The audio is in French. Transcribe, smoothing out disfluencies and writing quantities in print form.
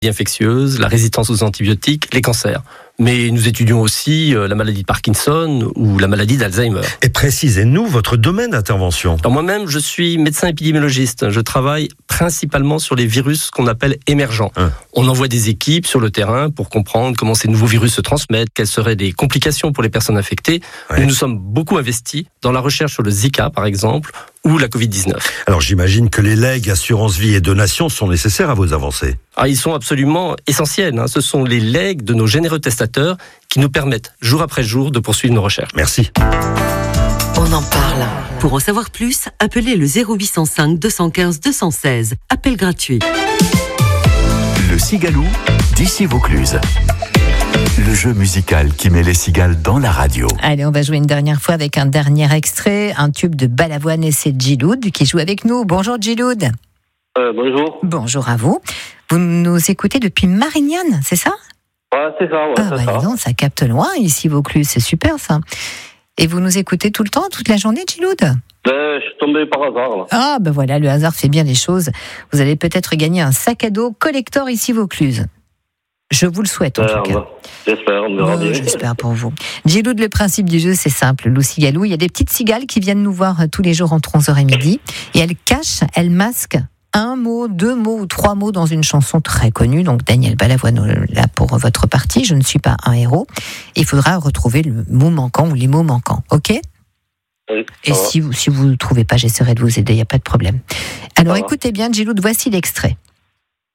infectieuses, la résistance aux antibiotiques, les cancers. Mais nous étudions aussi la maladie de Parkinson ou la maladie d'Alzheimer. Et précisez-nous votre domaine d'intervention. Alors moi-même, je suis médecin épidémiologiste. Je travaille principalement sur les virus qu'on appelle émergents. On envoie des équipes sur le terrain pour comprendre comment ces nouveaux virus se transmettent, quelles seraient les complications pour les personnes infectées. Nous nous sommes beaucoup investis dans la recherche sur le Zika, par exemple, ou la Covid-19. Alors j'imagine que les legs, assurance vie et donations sont nécessaires à vos avancées. Ils sont absolument essentiels. Ce sont les legs de nos généreux testateurs qui nous permettent, jour après jour, de poursuivre nos recherches. Merci. On en parle. Pour en savoir plus, appelez le 0805 215 216. Appel gratuit. Le Cigalou d'ici Vaucluse. Le jeu musical qui met les cigales dans la radio. Allez, on va jouer une dernière fois avec un dernier extrait, un tube de Balavoine, et c'est Djiloud qui joue avec nous. Bonjour Djiloud. Bonjour. Bonjour à vous. Vous nous écoutez depuis Marignane, c'est ça ? Ouais, c'est ça, c'est ça. Non, ça capte loin ici Vaucluse, c'est super ça. Et vous nous écoutez tout le temps, toute la journée, Djiloud ? Je suis tombé par hasard, là. Voilà, le hasard fait bien les choses. Vous allez peut-être gagner un sac à dos collector ici Vaucluse. Je vous le souhaite en tout cas. J'espère, on verra bien. J'espère pour vous. Djiloud, le principe du jeu, c'est simple. Lou Cigalou, il y a des petites cigales qui viennent nous voir tous les jours entre 11h et midi. Et elles cachent, elles masquent un mot, 2 mots ou 3 mots dans une chanson très connue. Donc Daniel Balavoine, là pour votre partie, je ne suis pas un héros. Il faudra retrouver le mot manquant ou les mots manquants. Ok ? Oui, et si vous ne trouvez pas, j'essaierai de vous aider, il n'y a pas de problème. Alors écoutez bien, Djiloud, voici l'extrait.